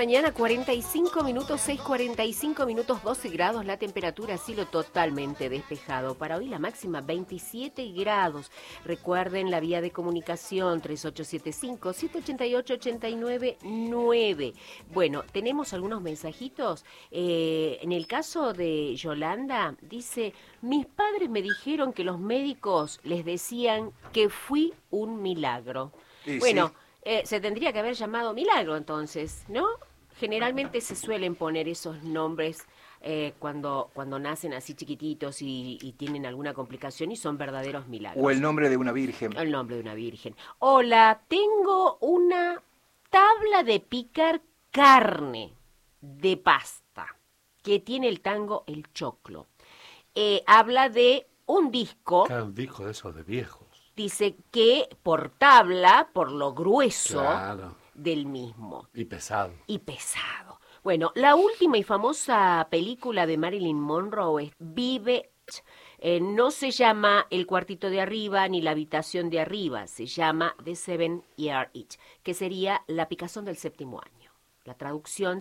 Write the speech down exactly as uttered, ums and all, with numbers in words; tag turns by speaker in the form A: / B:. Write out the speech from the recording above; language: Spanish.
A: mañana, cuarenta y cinco minutos, seis cuarenta y cinco minutos, doce grados, la temperatura, cielo totalmente despejado. Para hoy la máxima veintisiete grados. Recuerden la vía de comunicación tres ocho siete cinco, siete ocho ocho, ocho nueve nueve. Bueno, tenemos algunos mensajitos. Eh, en el caso de Yolanda, dice, mis padres me dijeron que los médicos les decían que fui un milagro.
B: Y
A: bueno,
B: sí.
A: eh, se tendría que haber llamado milagro entonces, ¿no? Generalmente se suelen poner esos nombres eh, cuando, cuando nacen así chiquititos y, y tienen alguna complicación y son verdaderos milagros.
B: O el nombre de una virgen.
A: El nombre de una virgen. Hola, tengo una tabla de picar carne de pasta que tiene el tango El Choclo. Eh, habla de un disco.
C: Claro, un disco de esos de viejos.
A: Dice que por tabla, por lo grueso
C: Claro.
A: del mismo.
C: Y pesado.
A: Y pesado. Bueno, la última y famosa película de Marilyn Monroe es Vive. Eh, no se llama El cuartito de arriba ni La habitación de arriba, se llama The Seven Year Itch, que sería La picazón del séptimo año. La traducción